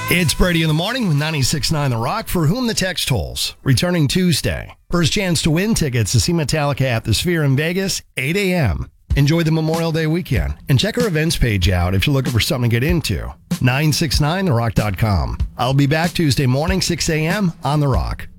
It's Brady in the morning with 96.9 The Rock, for whom the text tolls. Returning Tuesday. First chance to win tickets to see Metallica at the Sphere in Vegas, 8 a.m. Enjoy the Memorial Day weekend and check our events page out if you're looking for something to get into. 969therock.com. I'll be back Tuesday morning, 6 a.m. on The Rock.